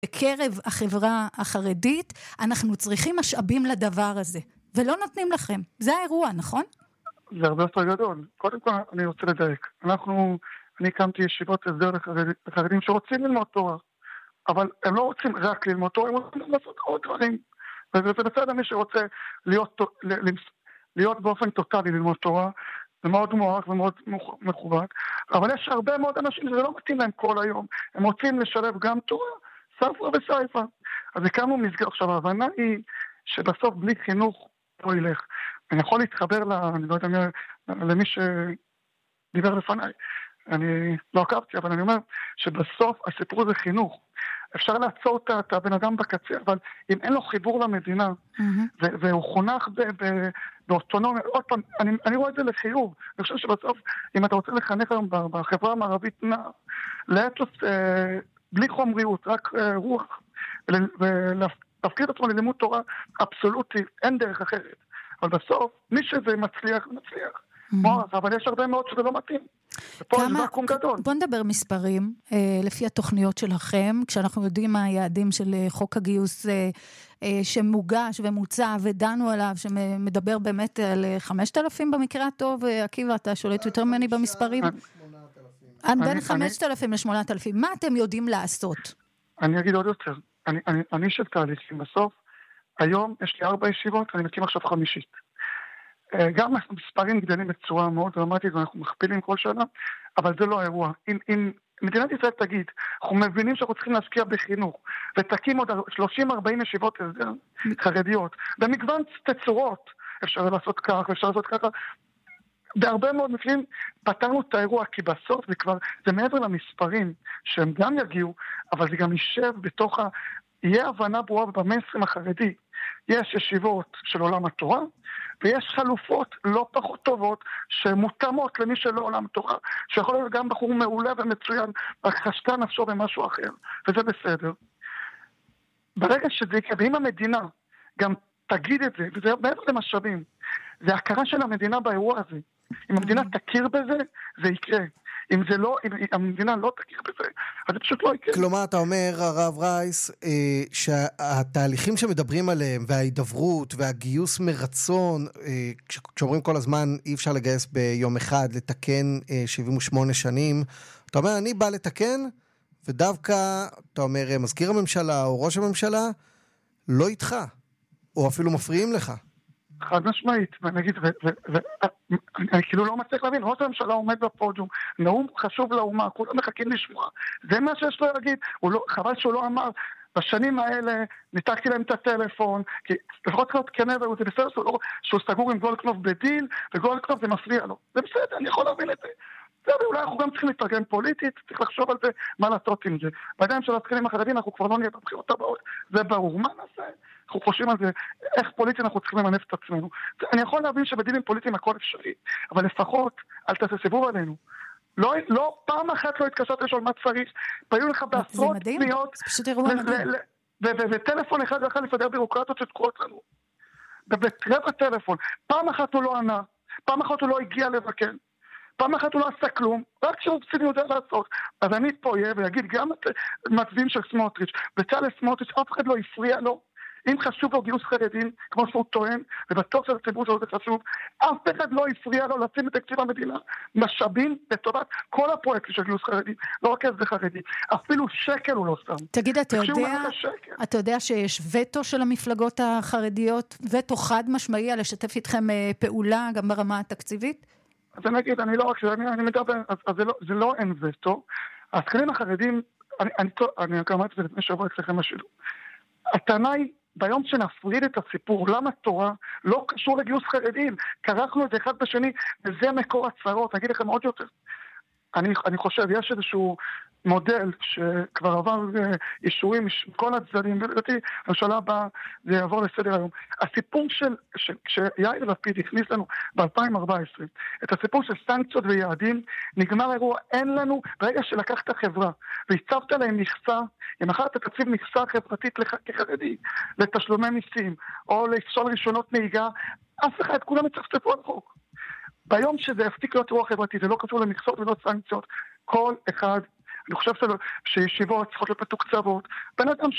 בקרב החברה החרדית, אנחנו צריכים משאבים לדבר הזה, ולא נותנים לכם. זה האירוע, נכון? זה הרבה יותר גדול. קודם כל אני רוצה לדייק. אני הקמתי ישיבות הסדר לחרדים שרוצים ללמוד תורה, אבל הם לא רוצים רק ללמוד תורה, הם רוצים לעשות עוד דברים. וזה בסדר מי שרוצה להיות באופן טוטלי ללמוד תורה, זה מאוד מוערך ומאוד מכובד, אבל יש הרבה מאוד אנשים שזה לא מתאים להם כל היום, הם רוצים לשלב גם תורה, ספרה וסייפה. אז הקמנו מסגרת. עכשיו ההבנה היא שבסוף בלי חינוך לא ילך. אני יכול להתחבר אני לא יודע למי שדיבר לפניי, אני לא עקבתי, אבל אני אומר שבסוף הסיפור זה חינוך. אפשר לעצור את הבן אדם בקצה, אבל אם אין לו חיבור למדינה, והוא חונך באוטונומיה, עוד פעם, אני רואה את זה לחיוב. אני חושב שבסוף, אם אתה רוצה לחנך היום בחברה המערבית לאתוס בלי חומריות, רק רוח, ולהפקיד עצמו ללימוד תורה אבסולוטי, אין דרך אחרת. אבל בסוף, מי שזה מצליח, מצליח. אבל יש הרבה מאוד שזה לא מתאים. בוא נדבר מספרים, לפי התוכניות שלכם, כשאנחנו יודעים מה היעדים של חוק הגיוס שמוגש ומוצע ודנו עליו, שמדבר באמת על 5,000 במקרה הטוב, עקיבא, אתה שולט יותר ממני במספרים? בין 5,000 ל-8,000. מה אתם יודעים לעשות? אני אגיד עוד יותר. אני של תהליכים בסוף. היום יש לי 4 ישיבות, אני מקים עכשיו 5. גם המספרים גדלים בצורה מאוד דרמטית, ואנחנו מכפילים כל שנה, אבל זה לא האירוע. אם מדינת ישראל תגיד, אנחנו מבינים שאנחנו צריכים להשקיע בחינוך, ותקים עוד 30-40 ישיבות חרדיות, במגוון תצורות, אפשר לעשות כך, אפשר לעשות ככה, בהרבה מאוד מקרים פתרנו את האירוע, כי בסוף זה מעבר למספרים, שהם גם יגיעו, אבל זה גם יישב בתוך יהיה הבנה ברורה במיינסטרים החרדי. יש ישיבות של עולם התורה, ויש חלופות לא פחות טובות שמותאמות למי שלא עולם תורה, שיכול להיות גם בחור מעולה ומצוין, רק חשקה נפשו במשהו אחר, וזה בסדר. ברגע שזה יקרה, ואם המדינה גם תגיד את זה, וזה מעבר למשאבים, זה הכרה של המדינה באירוע הזה. אם המדינה תכיר בזה, זה יקרה. אם המדינה לא תכיר בזה, אז זה פשוט לא יקרה. כלומר, אתה אומר, הרב רייס, שהתהליכים שמדברים עליהם, וההידברות, והגיוס מרצון, כשאומרים כל הזמן, אי אפשר לגייס ביום אחד, לתקן 78 שנים, אתה אומר, אני בא לתקן, ודווקא, אתה אומר, מזכיר הממשלה, או ראש הממשלה, לא איתך, או אפילו מפריעים לך. חד משמעית, ונגיד, אני כאילו לא מצליח להבין, ראש הממשלה עומד בפודיום, נאום חשוב לאומה, כולם מחכים לשמוע, זה מה שיש לו להגיד, חבל שהוא לא אמר, בשנים האלה ניתקתי להם את הטלפון, כי לפחות להיות כנה, זה בסדר שהוא סגור עם גולדקנופ בדיל, וגולדקנופ זה מפריע לו, זה בסדר, אני יכול להבין את זה. אולי אנחנו גם צריכים להתארגן פוליטית, צריך לחשוב על זה, מה לעשות עם זה. בידיים של התחילים החרדים, אנחנו כבר לא נהיה בבחירות הבאות, זה ברור, מה נעשה? אנחנו חושבים על זה, איך פוליטי אנחנו צריכים למנף את עצמנו. אני יכול להבין שבדילים פוליטיים הכל אפשרי, אבל לפחות אל תעשה סיבוב עלינו. לא, פעם אחת לא התקשרת לשאול מה צריך, פעיו לך בעשרות פניות, וטלפון אחד ואחד לפדר בירוקרטיות שתקועות לנו. ובטרבע טלפון, פעם אחת הוא לא ענה, פעם אחת הוא לא הגיע לבקר, פעם אחת הוא לא עשה כלום, רק שהוא פסיד יודע לעשות. אז אני פה יהיה ויגיד גם את מצביעים של סמוטריץ', בצלאל סמוטריץ', אף אחד לא הפריע לו, אם חשוב לו גיוס חרדים, כמו שהוא טוען, ובטוח של הציבור שלו זה חשוב, אף אחד לא הפריע לו לשים את תקציב המדינה משאבים לטובת כל הפרויקטים של גיוס חרדים, לא רק איזה חרדי, אפילו שקל הוא לא שם. תגיד, אתה יודע שיש וטו של המפלגות החרדיות, וטו חד משמעי על לשתף איתכם פעולה גם ברמה התקציבית? אז אני אגיד, אני לא רק שאני מדבר, אז זה לא אין וטו. התקנים החרדים, אני אמרתי את זה לפני שבוע אצלכם השידור. הטענה היא, ביום שנפריד את הסיפור, למה תורה לא קשור לגיוס חרדים? קרחנו את זה אחד בשני, וזה מקור הצרות. אני אגיד לכם עוד יותר. אני חושב, יש איזשהו מודל שכבר עבר אישורים מכל הצדדים, ולדעתי, הממשלה הבאה זה יעבור לסדר היום. הסיפור שיאיר לפיד הכניס לנו ב-2014, את הסיפור של סנקציות ויעדים, נגמר אירוע, אין לנו, ברגע שלקחת חברה, והצבת להם מכסה, אם אחרת תציב מכסה חברתית כחרדי, לתשלומי מיסים, או לפסול רישיונות נהיגה, אף אחד, כולם יצפצפו על חוק. ביום שזה יפסיק להיות אירוע חברתי, זה לא קשור למכסות ולא סנקציות, כל אחד, אני חושב שישיבות צריכות להיות מתוקצבות. בן אדם